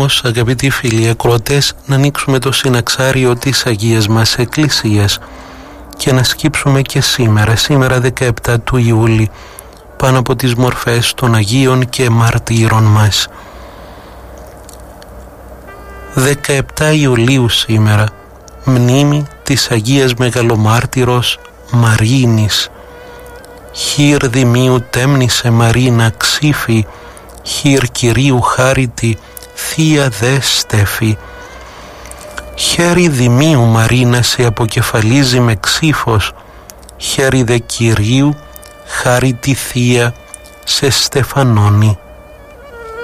όμως, αγαπητοί φίλοι ακροατές, να ανοίξουμε το συναξάριο της Αγίας μας Εκκλησίας και να σκύψουμε και σήμερα 17 του Ιούλη, πάνω από τις μορφές των Αγίων και Μαρτύρων μας. 17 Ιουλίου σήμερα, μνήμη της Αγίας Μεγαλομάρτυρος Μαρίνης. Χείρ Δημίου τέμνησε Μαρίνα ξύφη, χείρ Κυρίου χάριτη, θεία δε στέφη. Χέρι Δημίου Μαρίνα σε αποκεφαλίζει με ξύφος, χέρι δε Κυρίου χάριτη θεία σε στεφανώνει.